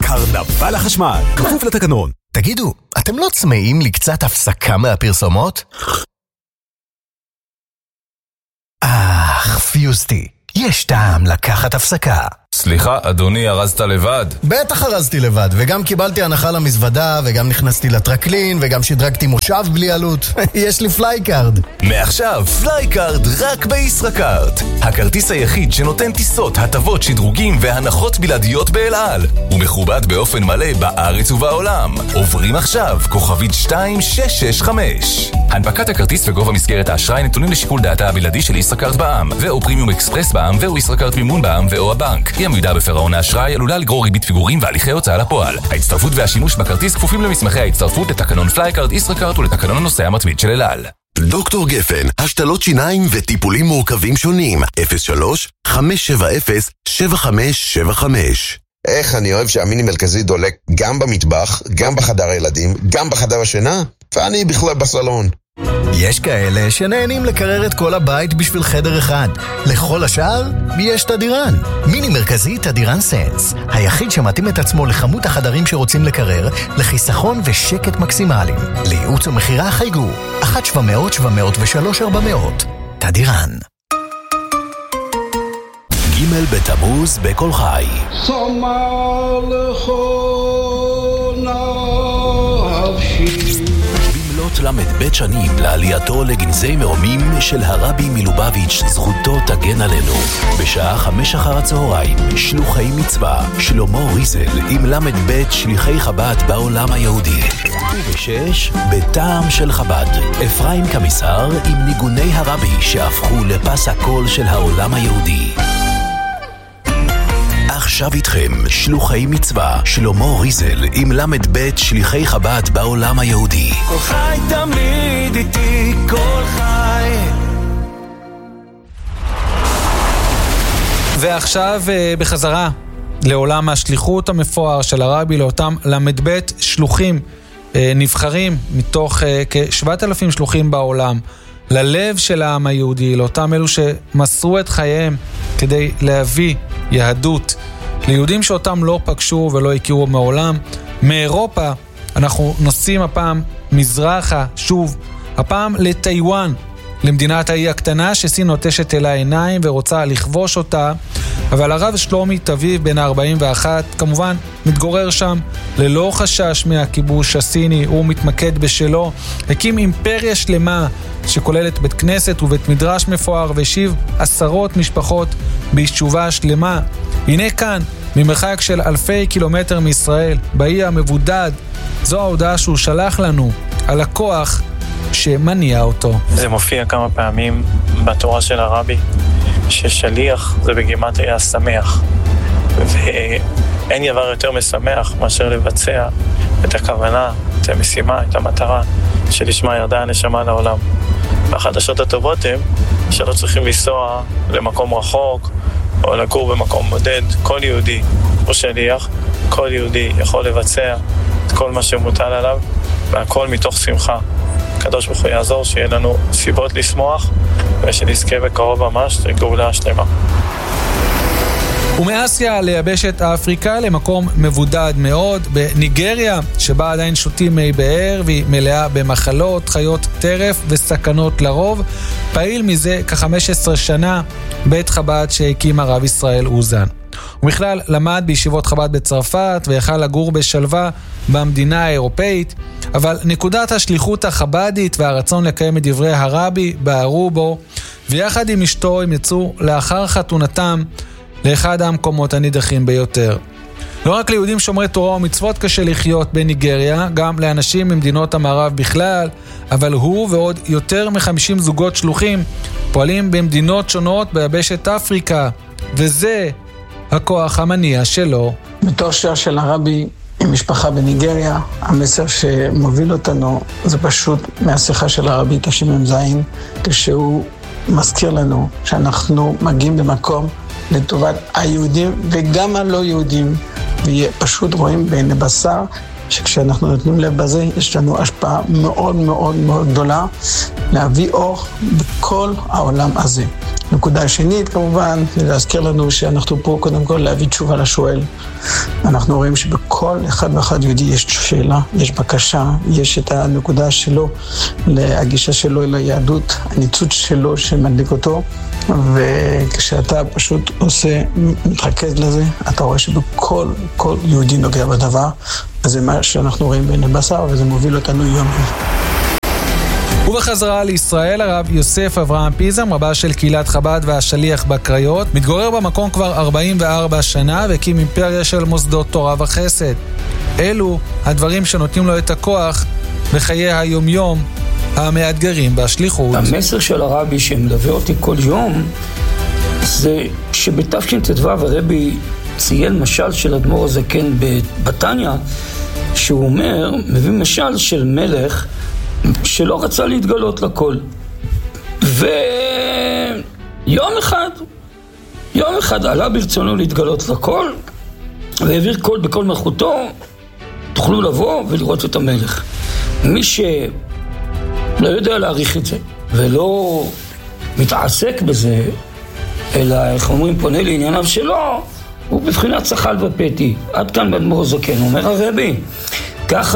קרנבל החשמל, כפוף לתקנון. תגידו, אתם לא צמאים לי קצת הפסקה מהפרסומות? פיוסטי, יש טעם לקחת הפסקה. סליחה, אדוני, ארזת לבד? בטח ארזתי לבד, וגם קיבלתי הנחה למזוודה, וגם נכנסתי לטרקלין, וגם שדרגתי מושב בלי עלות. יש לי פלייקארד. מעכשיו, פלייקארד רק בישראכרט. הכרטיס היחיד שנותן טיסות, הטבות, שדרוגים והנחות בלעדיות באל על. הוא מכובד באופן מלא בארץ ובעולם. עוברים עכשיו, כוכבית 2665. הנפקת הכרטיס וגובה מסגרת האשראי נתונים לשיקול דעתה הבלעדי של ישראכרט בע"מ, ואו פרימיום אקספרס בע"מ, ואו ישראכרט מימון בע"מ, ואו הבנק. היא עמידה בפירעון האשראי עלולה לגרור ריבית פיגורים והליכי הוצאה לפועל. ההצטרפות והשימוש בכרטיס כפופים למסמכי ההצטרפות לתקנון פלייקארד ישראכרט ולתקנון הנוסע המתמיד של אל על. דוקטור גפן, השתלות שיניים וטיפולים מורכבים שונים. 03-570-7575. איך אני אוהב שהמיני מרכזי דולק גם במטבח, גם בחדר הילדים, גם בחדר השינה, ואני בכלל בסלון. יש כאלה שנהנים לקרר את כל הבית בשביל חדר אחד. לכל השאר יש תדירן. מיני מרכזי תדירן סנס, היחיד שמתאים את עצמו לכמות החדרים שרוצים לקרר, לחיסכון ושקט מקסימליים. לייעוץ ומחירה חייגו 1-700-703-400. תדירן. ג' בתמוז בכל חי. סמר לכל נפשי. במלאת למד שנים לעלייתו לגנזי מרומים של הרבי מלובביץ', זכותו תגן עלינו. בשעה 5 אחר הצהריים, שלוחי מצווה, שלמה ריזל עם למד שליחי חב"ד בעולם היהודי. וב6, בטעם של חב"ד, אפרים קמיסר עם ניגוני הרבי שהפכו לפס הקול של העולם היהודי. עכשיו איתכם, שלוחי מצווה, שלמה ריזל עם למד שליחי חב"ד בעולם היהודי. כל חי תמיד איתי, כל חי. ועכשיו בחזרה לעולם השליחות המפואר של הרבי, לאותם למד שלוחים נבחרים מתוך כ7,000 שלוחים בעולם, ללב של העם היהודי, לאותם אלו שמסרו את חייהם כדי להביא יהדות ליהודים שאותם לא פגשו ולא הכירו מעולם. מאירופה אנחנו נוסעים הפעם מזרחה, שוב, הפעם לטיואן, למדינת האי הקטנה שסין נוטשת אל העיניים ורוצה לכבוש אותה, אבל הרב שלומי תביב בן 41 כמובן מתגורר שם ללא חשש מהכיבוש הסיני. הוא מתמקד בשלו, הקים אימפריה שלמה שכוללת בית כנסת ובית מדרש מפואר, והשיב עשרות משפחות בישובה שלמה. הנה כאן, ממרחק של אלפי קילומטר מישראל, באי המבודד, זו ההודעה שהוא שלח לנו על הכוח שמניע אותו. זה מופיע כמה פעמים בתורה של הרבי, ששליח זה בגימטריה שמח, ואין דבר יותר משמח מאשר לבצע את הכוונה, את המשימה, את המטרה שלשמה ירדה הנשמה לעולם. והחדשות הטובות הן שלא צריכים לנסוע למקום רחוק או לגור במקום בודד. כל יהודי הוא שליח, כל יהודי יכול לבצע את כל מה שמוטל עליו, והכל מתוך שמחה. הקדוש ברוך הוא יעזור שיהיה לנו סיבות לשמוח, ושנזכה בקרוב ממש לגאולה שלמה. ומאסיה ליבשת אפריקה למקום מבודד מאוד, בניגריה, שבה עדיין שותים מי באר והיא מלאה במחלות, חיות טרף וסכנות לרוב, פעיל מזה כ-15 שנה בית חב"ד שהקים הרב ישראל אוזן. ובכלל למד בישיבות חב"ד בצרפת ויכל לגור בשלווה במדינה האירופאית, אבל נקודת השליחות החב"דית והרצון לקיים את דברי הרבי בערו בו, ויחד עם אשתו הם יצאו לאחר חתונתם לאחד המקומות הנידחים ביותר. לא רק ליהודים שומרי תורה ומצוות קשה לחיות בניגריה, גם לאנשים ממדינות המערב בכלל, אבל הוא ועוד יותר מ50 זוגות שלוחים פועלים במדינות שונות ביבשת אפריקה, וזה הכוח המניע שלו. בתור שעה של הרבי עם משפחה בניגריה, המסר שמוביל אותנו זה פשוט מהשיחה של הרבי תשמ"ז, כשהוא מזכיר לנו שאנחנו מגיעים במקום לטובת היהודים וגם הלא יהודים, ופשוט רואים בעיני בשר שכשאנחנו נותנים לב בזה יש לנו השפעה מאוד מאוד מאוד גדולה להביא אור בכל העולם הזה. נקודה שנית כמובן, להזכיר לנו שאנחנו פה קודם כל להביא תשובה לשואל. אנחנו רואים שבכל אחד ואחד יהודי יש שאלה, יש בקשה, יש את הנקודה שלו, הגישה שלו אל היהדות, הניצוץ שלו שמדליק אותו, וכשאתה פשוט מתרכז לזה, אתה רואה שבכל יהודי נוגע בדבר, וזה מה שאנחנו רואים בין הבשר, וזה מוביל אותנו יום. ובחזרה לישראל, הרב יוסף אברהם פיזם, רבה של קהילת חב"ד והשליח בקריות, מתגורר במקום כבר 44 שנה והקים אימפריה של מוסדות תורה וחסד. אלו הדברים שנותנים לו את הכוח בחיי היומיום המאתגרים בשליחות. המסר של הרבי שמלווה אותי כל יום זה שבתש"ט"ו הרבי ציין משל של אדמו"ר הזקן בתניא, שהוא אומר, מביא משל של מלך שלא רצה להתגלות לכל. ויום אחד עלה ברצונו להתגלות לכל, והעביר קול בכל מלכותו, תוכלו לבוא ולראות את המלך. מי שלא יודע להעריך את זה, ולא מתעסק בזה, אלא, איך אומרים, פונה לענייניו שלו, הוא בבחינת שחל ופתי. עד כאן באדמו"ר הזקן, אומר הרבי, ככה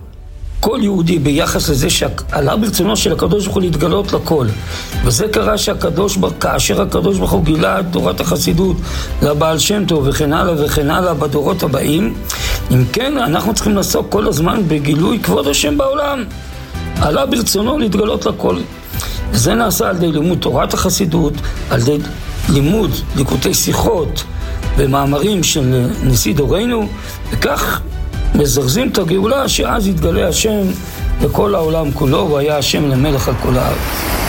כל יהודי ביחס לזה שעלה ברצונו של הקדוש ברוך הוא להתגלות לכל. וזה קרה כאשר הקדוש ברוך הוא גילה את תורת החסידות לבעל שם טוב וכן הלאה וכן הלאה בדורות הבאים. אם כן, אנחנו צריכים לעסוק כל הזמן בגילוי כבוד השם בעולם. עלה ברצונו להתגלות לכל. זה נעשה על ידי לימוד תורת החסידות, על ידי לימוד ליקוטי שיחות ומאמרים של נשיא דורנו, וכך מזרזים את הגאולה שאז יתגלה השם לכל העולם כולו, והיה השם למלך על כל הארץ.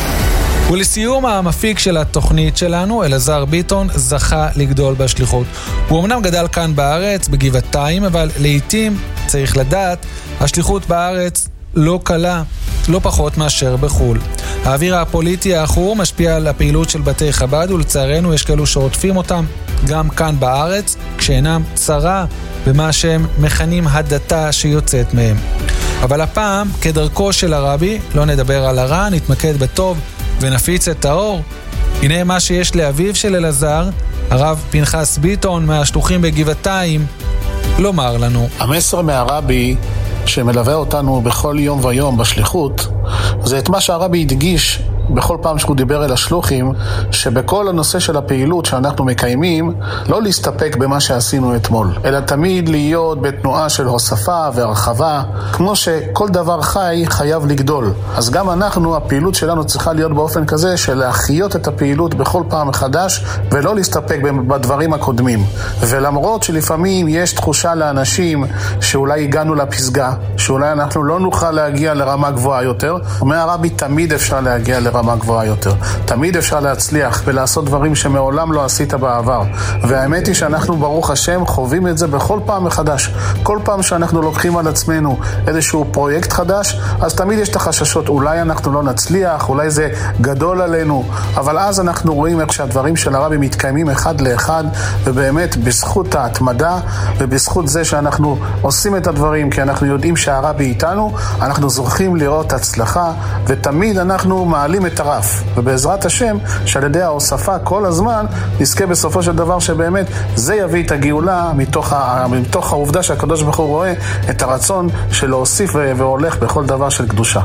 ולסיום, המפיק של התוכנית שלנו, אלעזר ביטון, זכה לגדול בשליחות. הוא אמנם גדל כאן בארץ, בגבעתיים, אבל לעתים, צריך לדעת, השליחות בארץ לא קלה, לא פחות מאשר בחול. האוויר הפוליטי האחור משפיע על הפעילות של בתי חב"ד, ולצערנו יש כאלו שרודפים אותם גם כאן בארץ, כשאינם צרה במה שהם מכנים הדתה שיוצאת מהם. אבל הפעם, כדרכו של הרבי, לא נדבר על הרע, נתמקד בטוב ונפיץ את האור. הנה מה שיש לאביו של אלעזר, הרב פנחס ביטון מהשלוחים בגבעתיים, לומר לנו. המסר מהרבי שמלווה אותנו בכל יום ויום בשליחות, זה את מה שהרבי הדגיש בכל פעם שהוא דיבר אל השלוחים, שבכל הנושא של הפעילות שאנחנו מקיימים, לא להסתפק במה שעשינו אתמול, אלא תמיד להיות בתנועה של הוספה והרחבה, כמו שכל דבר חי חייב לגדול. אז גם אנחנו, הפעילות שלנו צריכה להיות באופן כזה של להחיות את הפעילות בכל פעם מחדש, ולא להסתפק בדברים הקודמים. ולמרות שלפעמים יש תחושה לאנשים שאולי הגענו לפסגה, שאולי אנחנו לא נוכל להגיע לרמה גבוהה יותר, אומר הרבי, תמיד אפשר להגיע לרמה גבוהה יותר. תמיד אפשר להצליח ולעשות דברים שמעולם לא עשית בעבר. והאמת היא שאנחנו ברוך השם חווים את זה בכל פעם מחדש. כל פעם שאנחנו לוקחים על עצמנו איזשהו פרויקט חדש, אז תמיד יש את החששות, אולי אנחנו לא נצליח, אולי זה גדול עלינו, אבל אז אנחנו רואים איך שהדברים של הרבי מתקיימים אחד לאחד, ובאמת בזכות ההתמדה ובזכות זה שאנחנו עושים את הדברים כי אנחנו יודעים שהרבי איתנו, אנחנו זוכים לראות הצלחה, ותמיד אנחנו מעלים את הרף, ובעזרת השם שעל ידי ההוספה כל הזמן נזכה בסופו של דבר שבאמת זה יביא את הגאולה מתוך העובדה שהקדוש ברוך הוא רואה את הרצון של להוסיף והולך בכל דבר של קדושה.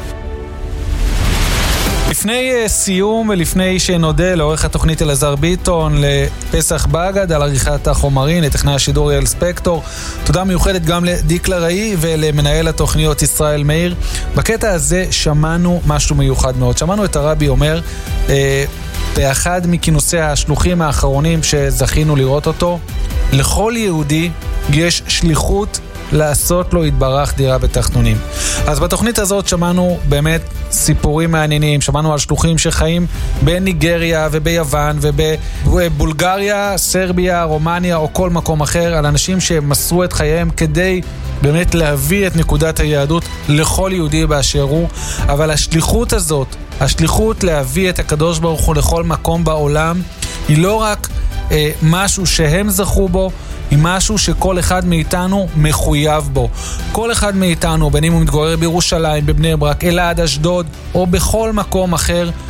לפני סיום ולפני שנודה לעורך התוכנית אלעזר ביטון, לפסח בגד על עריכת החומרים, לטכנאי השידור יעל ספקטור, תודה מיוחדת גם לדיקלה ראי ולמנהל התוכניות ישראל מאיר. בקטע הזה שמענו משהו מיוחד מאוד. שמענו את הרבי אומר באחד מכינוסי השלוחים האחרונים שזכינו לראות אותו, לכל יהודי יש שליחות לעשות לו יתברך דירה בתחתונים. אז בתוכנית הזאת שמענו באמת סיפורים מעניינים, שמענו על שלוחים שחיים בניגריה וביוון ובבולגריה, סרביה, רומניה או כל מקום אחר, על אנשים שמסרו את חייהם כדי באמת להביא את נקודת היהדות לכל יהודי באשר הוא. אבל השליחות הזאת, השליחות להביא את הקדוש ברוך הוא לכל מקום בעולם, היא לא רק משהו שהם זכו בו, היא משהו שכל אחד מאיתנו מחויב בו. כל אחד מאיתנו, בין אם הוא מתגורר בירושלים, בבני ברק, אלעד, אשדוד, או בכל מקום אחר,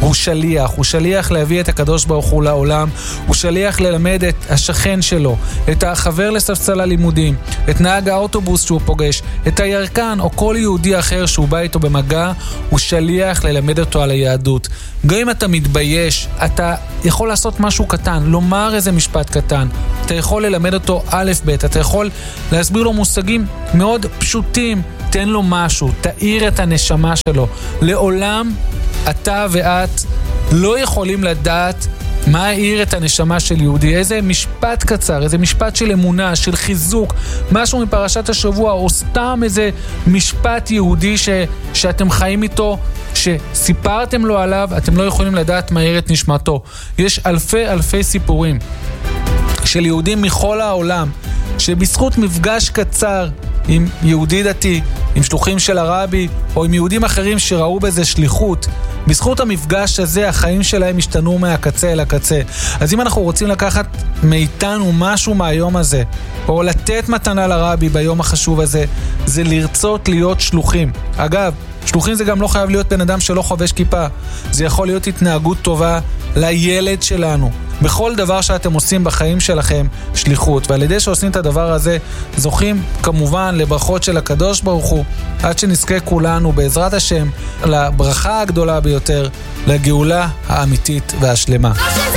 הוא שליח להביא את הקדוש ברוך הוא לעולם, הוא שליח ללמד את השכן שלו, את החבר לספסל הלימודים, את נהג האוטובוס שהוא פוגש, את הירקן או כל יהודי אחר שהוא בא איתו במגע, הוא שליח ללמד אותו על היהדות. גם אם אתה מתבייש, אתה יכול לעשות משהו קטן, לומר איזה משפט קטן, אתה יכול ללמד אותו א' ב', אתה יכול להסביר לו מושגים מאוד פשוטים, תן לו משהו, תאיר את הנשמה שלו. לעולם אתה ואת לא יכולים לדעת מה העיר את הנשמה של יהודי, איזה משפט קצר, איזה משפט של אמונה, של חיזוק, משהו מפרשת השבוע, או סתם איזה משפט יהודי שאתם חיים איתו, שסיפרתם לו עליו, אתם לא יכולים לדעת מה העיר את נשמתו. יש אלפי סיפורים של יהודים מכל העולם, שבזכות מפגש קצר עם יהודי דתי, עם שלוחים של הרבי, או עם יהודים אחרים שראו בזה שליחות, בזכות המפגש הזה החיים שלהם השתנו מהקצה אל הקצה. אז אם אנחנו רוצים לקחת מאיתנו משהו מהיום הזה, או לתת מתנה לרבי ביום החשוב הזה, זה לרצות להיות שלוחים. אגב, שלוחים זה גם לא חייב להיות בן אדם שלא חובש כיפה, זה יכול להיות התנהגות טובה לילד שלנו. בכל דבר שאתם עושים בחיים שלכם שליחות, ועל ידי שעושים את הדבר הזה זוכים כמובן לברכות של הקדוש ברוך הוא, עד שנזכה כולנו בעזרת השם לברכה הגדולה ביותר, לגאולה האמיתית והשלמה.